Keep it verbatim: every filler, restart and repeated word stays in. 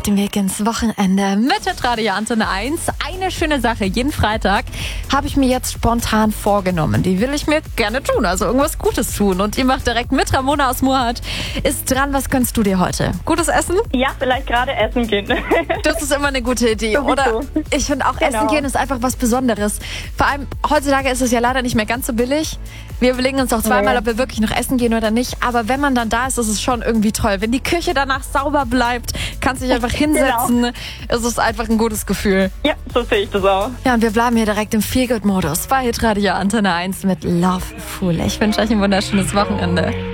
dem Weg ins Wochenende mit Radio Antenne eins. Eine schöne Sache, jeden Freitag habe ich mir jetzt spontan vorgenommen. Die will ich mir gerne tun, also irgendwas Gutes tun. Und ihr macht direkt mit. Ramona aus Murat ist dran. Was gönnst du dir heute? Gutes Essen? Ja, vielleicht gerade essen gehen. Das ist immer eine gute Idee, Sowieso. oder? Ich finde auch, Genau. Essen gehen ist einfach was Besonderes. Vor allem, heutzutage ist es ja leider nicht mehr ganz so billig. Wir überlegen uns auch zweimal, Nee. ob wir wirklich noch essen gehen oder nicht. Aber wenn man dann da ist, ist es schon irgendwie toll. Wenn die Küche danach sauber bleibt, kannst du dich einfach hinsetzen. Es ist einfach ein gutes Gefühl. Ja, so sehe ich das auch. Ja, und wir bleiben hier direkt im Feel-Good-Modus bei Radio Antenne eins mit Love Fool. Ich wünsche euch ein wunderschönes Wochenende.